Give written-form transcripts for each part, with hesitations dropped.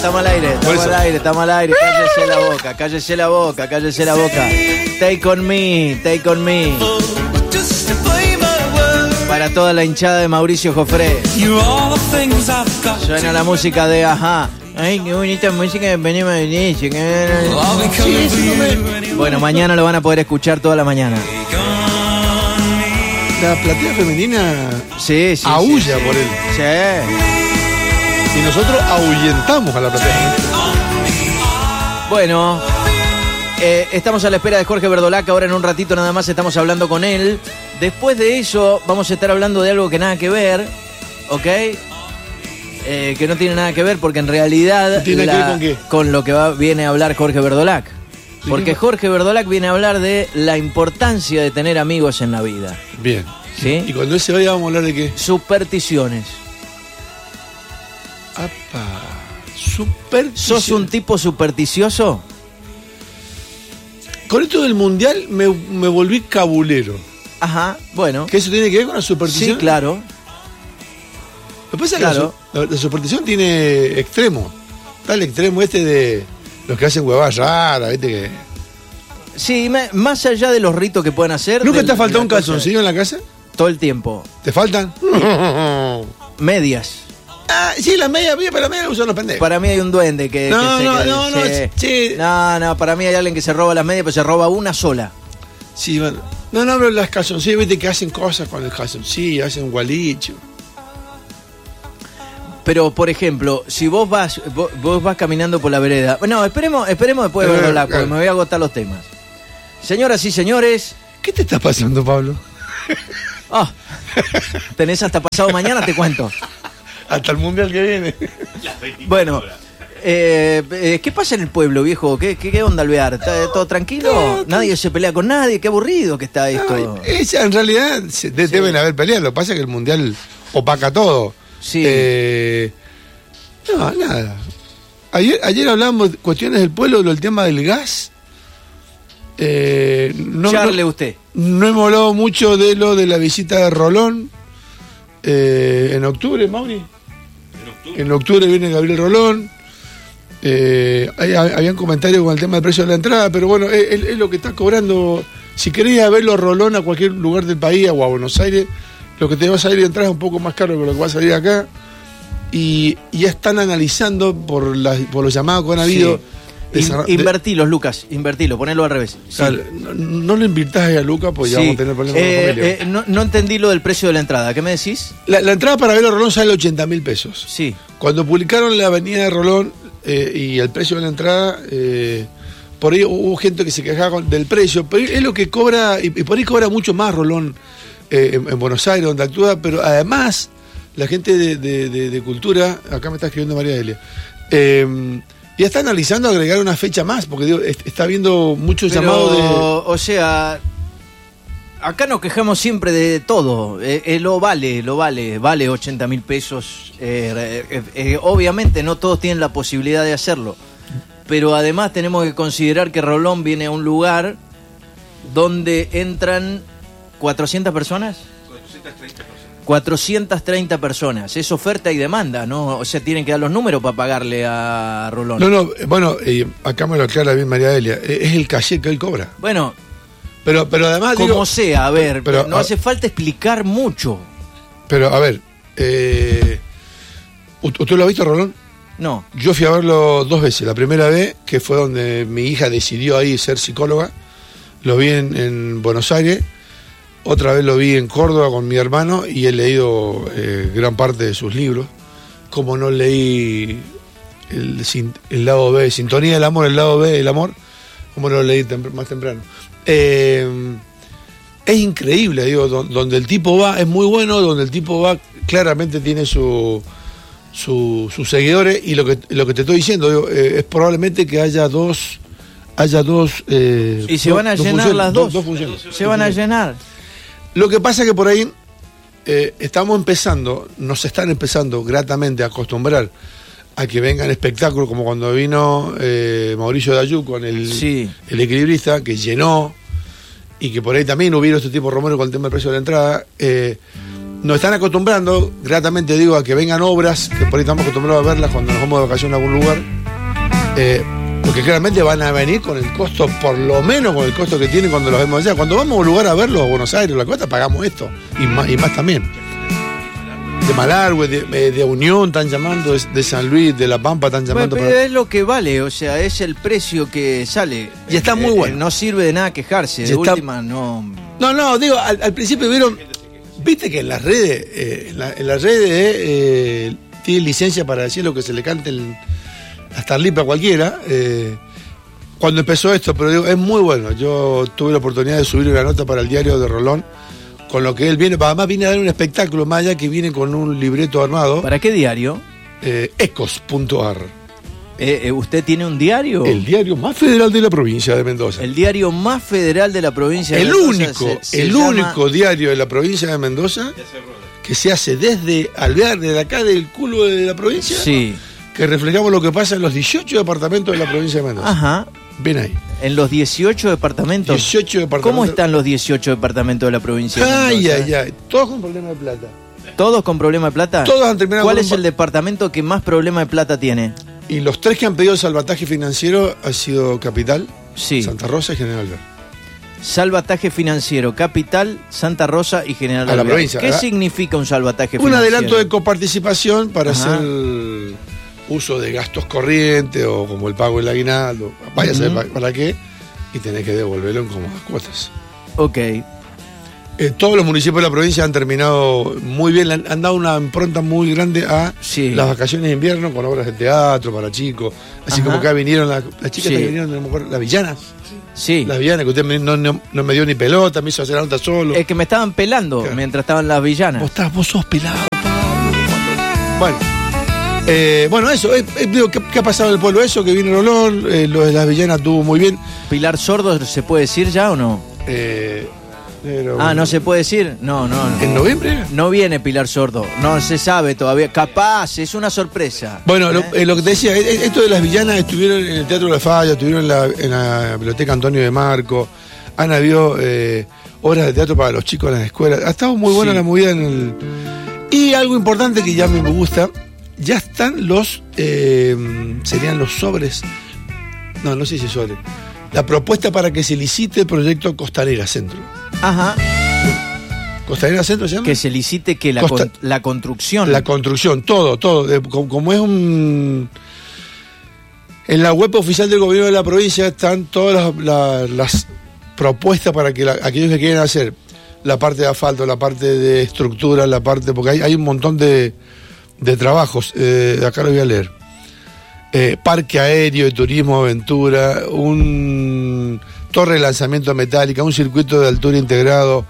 estamos al aire, estamos al aire. Cállese la boca. Take on me. Para toda la hinchada de Mauricio Jofré. Suena la música de Ajá. Ay, qué bonita música de Benny Mauricio. Bueno, mañana lo van a poder escuchar toda la mañana. La platea femenina sí, aúlla por él. Sí. Y nosotros ahuyentamos a la platea femenina. Bueno, estamos a la espera de Jorge Verdolac. Ahora en un ratito nada más estamos hablando con él. Después de eso vamos a estar hablando de algo que nada que ver, ¿ok? Que no tiene nada que ver porque en realidad... ¿Tiene que ver con qué? Con lo que viene a hablar Jorge Verdolac. Porque Jorge Verdolac viene a hablar de la importancia de tener amigos en la vida. Bien. ¿Sí? ¿Y cuando él se vaya vamos a hablar de qué? Supersticiones. ¡Apa! Supersticiones. ¿Sos un tipo supersticioso? Con esto del mundial me volví cabulero. Ajá, bueno. ¿Que eso tiene que ver con la superstición? Sí, claro. Lo que pasa es claro. que la superstición tiene extremos. Está el extremo de los que hacen huevadas raras, ¿viste? Que... Sí, más allá de los ritos que pueden hacer... ¿Nunca te ha faltado un calzoncillo en la casa? Todo el tiempo. ¿Te faltan? Medias. Ah, sí, las medias, pero las medias usan los pendejos. Para mí hay un duende que... No, para mí hay alguien que se roba las medias, pero se roba una sola. Sí, bueno. No, pero las calzoncillas, viste que hacen cosas con el calzoncillo, hacen gualicho. Pero, por ejemplo, si vos vas caminando por la vereda... No, esperemos después de verlo, porque me voy a agotar los temas. Señoras y señores... ¿Qué te está pasando, Pablo? Tenés hasta pasado mañana, te cuento. Hasta el mundial que viene. Bueno, ¿qué pasa en el pueblo, viejo? ¿Qué onda, Alvear? ¿Está todo tranquilo? Nadie se pelea con nadie. Qué aburrido que está esto. En realidad deben haber peleas. Lo que pasa es que el mundial opaca todo. Sí. No, nada. Ayer hablábamos de cuestiones del pueblo, del tema del gas. Charle usted. No hemos hablado mucho de lo de la visita de Rolón. En octubre, Mauri. En octubre viene Gabriel Rolón. Habían comentarios con el tema del precio de la entrada, pero bueno, es lo que está cobrando. Si querés ir a verlo Rolón a cualquier lugar del país o a Buenos Aires, lo que te va a salir de entrada es un poco más caro que lo que va a salir acá. Y ya están analizando por los llamados que han habido. Sí. Invertilos, Lucas, ponelo al revés. Sí. Claro, no lo invirtás a Lucas, pues ya vamos a tener problemas con la familia. No entendí lo del precio de la entrada. ¿Qué me decís? La entrada para ver a Rolón sale 80.000 pesos. Sí. Cuando publicaron la avenida de Rolón y el precio de la entrada, por ahí hubo gente que se quejaba del precio, pero es lo que cobra, y por ahí cobra mucho más Rolón en Buenos Aires, donde actúa, pero además la gente de cultura, acá me está escribiendo María Delia, ya está analizando agregar una fecha más, porque digo, está habiendo muchos llamados de... O sea, acá nos quejamos siempre de todo. Lo vale 80.000 pesos. Obviamente no todos tienen la posibilidad de hacerlo. Pero además tenemos que considerar que Rolón viene a un lugar donde entran 400 personas. 430 personas. Es oferta y demanda, ¿no? O sea, tienen que dar los números para pagarle a Rolón. No, bueno, acá me lo aclara bien María Delia. Es el caché que él cobra. Bueno, pero además como sea, a ver, pero no hace falta explicar mucho. Pero, a ver, ¿usted lo ha visto, Rolón? No. Yo fui a verlo 2 veces. La primera vez, que fue donde mi hija decidió ahí ser psicóloga, lo vi en Buenos Aires. Otra vez lo vi en Córdoba con mi hermano y he leído gran parte de sus libros. Como no leí el lado B, Sintonía del Amor, el lado B del Amor, como no lo leí más temprano. Es increíble, digo, donde el tipo va, es muy bueno, donde el tipo va claramente tiene sus seguidores, y lo que te estoy diciendo, digo, es probablemente que haya dos y se van a llenar las dos funciones. Se van a llenar. Lo que pasa es que por ahí nos están empezando gratamente a acostumbrar a que vengan espectáculos, como cuando vino Mauricio Dayú con el equilibrista, que llenó, y que por ahí también hubieron este tipo de rumores con el tema del precio de la entrada. Nos están acostumbrando, gratamente digo, a que vengan obras, que por ahí estamos acostumbrados a verlas cuando nos vamos de vacaciones a algún lugar, Porque claramente van a venir con el costo, por lo menos con el costo que tienen cuando los vemos allá. Cuando vamos a un lugar a verlos, a Buenos Aires, la costa, pagamos esto, y más también. De Malargüe, de Unión están llamando, de San Luis, de La Pampa están llamando. Bueno, pero es lo que vale, o sea, es el precio que sale. Y está muy bueno. No sirve de nada quejarse, de última no... No, digo, al principio viste que en las redes, tienen licencia para decir lo que se le cante hasta lipa a cualquiera. Cuando empezó esto, pero digo, es muy bueno. Yo tuve la oportunidad de subir una nota para el diario de Rolón, con lo que él viene, además viene a dar un espectáculo más allá, que viene con un libreto armado. ¿Para qué diario? Ecos.ar. ¿Usted tiene un diario? El diario más federal de la provincia de Mendoza. El diario más federal de la provincia de Mendoza. El llama... único diario de la provincia de Mendoza que se hace desde Alvear, desde acá del culo de la provincia. Sí. Que reflejamos lo que pasa en los 18 departamentos de la provincia de Mendoza. Ajá. Ven ahí. En los 18 departamentos. 18 departamentos. ¿Cómo están los 18 departamentos de la provincia de Mendoza? Ay. Todos con problema de plata. ¿Todos con problema de plata? Todos han terminado. ¿Cuál es el departamento que más problema de plata tiene? Y los 3 que han pedido salvataje financiero ha sido Capital, sí, Santa Rosa y General Alvear. Salvataje financiero, Capital, Santa Rosa y General Alvear. A la provincia. ¿Qué significa un salvataje financiero? Un adelanto de coparticipación para hacer uso de gastos corrientes o como el pago del aguinaldo. Vaya a saber para qué, y tenés que devolverlo en cómodas cuotas. Ok. Todos los municipios de la provincia han terminado muy bien, han dado una impronta muy grande a las vacaciones de invierno con obras de teatro para chicos. Así como acá vinieron las chicas que vinieron, a lo mejor, las villanas. Sí. Las villanas, que usted no me dio ni pelota, me hizo hacer la nota solo. Es que me estaban pelando mientras estaban las villanas. Vos sos pelado, Pablo. Bueno, eso, digo, ¿qué ha pasado en el pueblo? Eso, que viene Rolón, lo de las villanas estuvo muy bien. ¿Pilar Sordo se puede decir ya o no? ¿no se puede decir? No. ¿En noviembre? No viene Pilar Sordo, no se sabe todavía. Capaz, es una sorpresa. Bueno, lo que te decía, esto de las villanas, estuvieron en el Teatro de la Falla, estuvieron en la Biblioteca Antonio de Marco, han habido obras de teatro para los chicos en las escuelas. Ha estado muy buena la movida Y algo importante que ya me gusta, ya están serían los sobres. No sé si sobres. La propuesta para que se licite el proyecto Costanera Centro. Ajá. ¿Costanera Centro se llama? Que se licite que la construcción. La construcción, todo. Como es un... En la web oficial del gobierno de la provincia están todas las propuestas para que aquellos que quieren hacer la parte de asfalto, la parte de estructura, porque hay un montón de trabajos. Acá lo voy a leer. Parque aéreo de turismo, aventura, un torre de lanzamiento metálica, un circuito de altura integrado,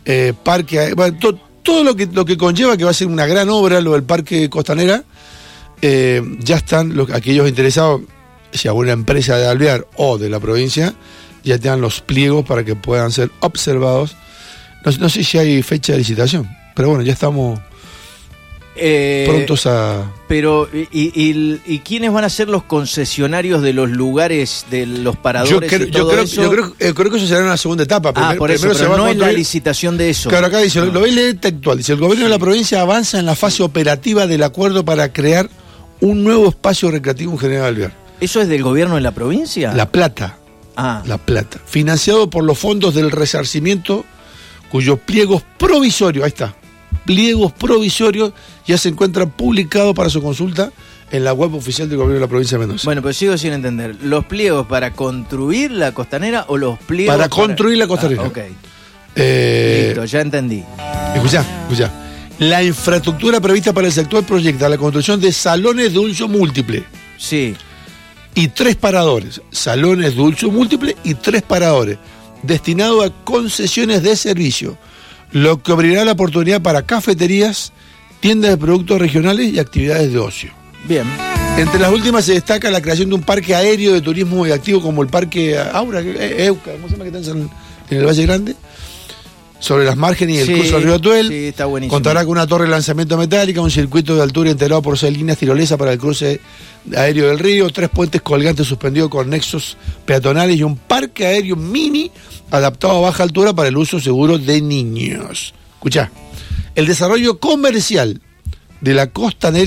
todo lo que conlleva, que va a ser una gran obra, lo del Parque Costanera. Ya están aquellos interesados, si alguna empresa de Alvear o de la provincia, ya te dan los pliegos para que puedan ser observados. No sé si hay fecha de licitación, pero bueno, ya estamos prontos a... Pero, ¿y quiénes van a ser los concesionarios de los lugares, de los paradores? Yo creo que eso será una segunda etapa. Por eso, pero no es la licitación de eso. Claro, acá dice, lo voy a leer textual. Dice, el gobierno de la provincia avanza en la fase operativa del acuerdo para crear un nuevo espacio recreativo en General Alvear. ¿Eso es del gobierno de la provincia? La Plata. La Plata. Financiado por los fondos del resarcimiento, cuyos pliegos provisorios, ahí está, pliegos provisorios ya se encuentran publicados para su consulta en la web oficial del gobierno de la provincia de Mendoza. Bueno, pero sigo sin entender. ¿Los pliegos para construir la costanera o los pliegos para construir la costanera? Ok. Listo, ya entendí. Escuchá. La infraestructura prevista para el sector proyecta la construcción de salones de uso múltiple. Sí. Y 3 paradores. Salones de uso múltiple y 3 paradores. Destinados a concesiones de servicio. Lo que abrirá la oportunidad para cafeterías, tiendas de productos regionales y actividades de ocio. Bien. Entre las últimas se destaca la creación de un parque aéreo de turismo muy activo como el Parque Aura, Euca, ¿cómo se llama? Que está en el Valle Grande, sobre las márgenes y el curso del río Atuel. Sí, está buenísimo. Contará con una torre de lanzamiento metálica, un circuito de altura integrado por 6 líneas tirolesas para el cruce aéreo del río, 3 puentes colgantes suspendidos con nexos peatonales y un parque aéreo mini adaptado a baja altura para el uso seguro de niños. Escuchá, el desarrollo comercial de la costanera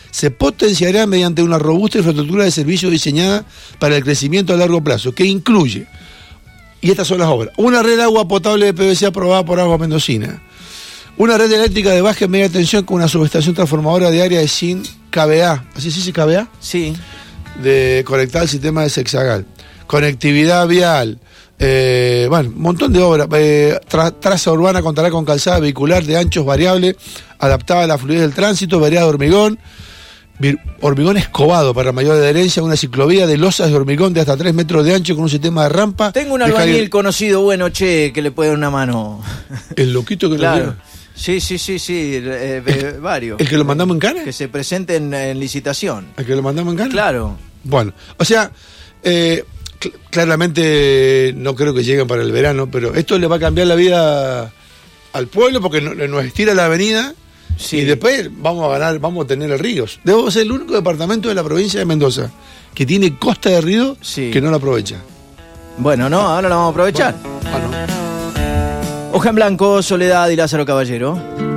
se potenciará mediante una robusta infraestructura de servicios diseñada para el crecimiento a largo plazo, que incluye, y estas son las obras, una red de agua potable de PVC aprobada por Agua Mendocina, una red eléctrica de baja y media tensión con una subestación transformadora de área de 100 kVA, ¿así se dice kVA? Sí. De conectar al sistema de Sexagal, conectividad vial, un montón de obras. Traza urbana contará con calzada vehicular de anchos variables, adaptada a la fluidez del tránsito, vereda de hormigón, hormigón escobado para mayor adherencia, una ciclovía de losas de hormigón de hasta 3 metros de ancho con un sistema de rampa. Tengo un albañil conocido, que le puede dar una mano. El loquito que claro. lo Sí, varios. ¿El que lo mandamos en Cana? Que se presenten en licitación. ¿El que lo mandamos en Cana? Claro. Bueno, o sea, claramente no creo que lleguen para el verano, pero esto le va a cambiar la vida al pueblo porque nos estira la avenida. Sí. Y después vamos a tener el río. Debo ser el único departamento de la provincia de Mendoza que tiene costa de río que no lo aprovecha. Bueno, ahora lo vamos a aprovechar. Bueno, Hoja en Blanco, Soledad y Lázaro Caballero.